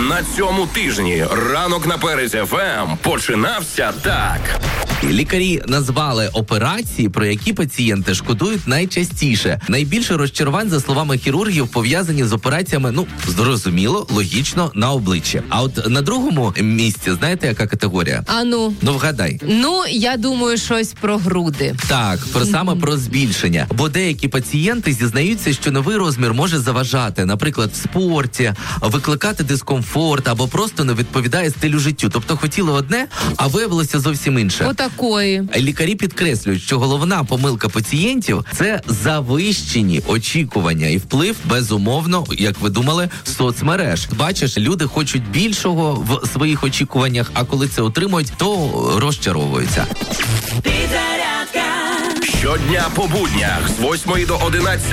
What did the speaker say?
На цьому тижні ранок на Перезі ФМ починався так. Лікарі назвали операції, про які пацієнти шкодують найчастіше. Найбільше розчарувань, за словами хірургів, пов'язані з операціями, зрозуміло, логічно, на обличчя. А от на другому місці, знаєте, яка категорія? Ну, вгадай. Я думаю, щось про груди. Так, саме про збільшення. Бо деякі пацієнти зізнаються, що новий розмір може заважати, наприклад, в спорті, викликати дискомфорт або просто не відповідає стилю життю. Тобто хотіли одне, а виявилося зовсім інше. Отакої. Лікарі підкреслюють, що головна помилка пацієнтів – це завищені очікування і вплив, безумовно, як ви думали, соцмереж. Бачиш, люди хочуть більшого в своїх очікуваннях, а коли це отримують, то розчаровуються. Щодня по буднях з 8 до 11